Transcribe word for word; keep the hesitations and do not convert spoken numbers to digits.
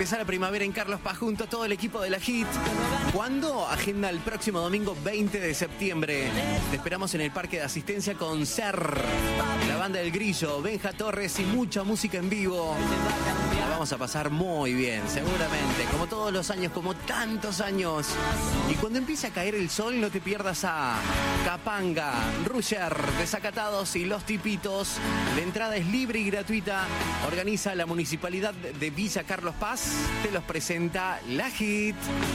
Empezar la primavera en Carlos Paz junto a todo el equipo de la Hit. ¿Cuándo? Agenda el próximo domingo veinte de septiembre. Te esperamos en el Parque de Asistencia con Ser, la banda del Grillo, Benja Torres y mucha música en vivo. La vamos a pasar muy bien, seguramente, como todos los años, como tantos años. Y cuando empiece a caer el sol, no te pierdas a Capanga, Rusher, Desacatados y Los Tipitos. La entrada es libre y gratuita. Organiza la Municipalidad de Villa Carlos Paz. Te los presenta la Hit.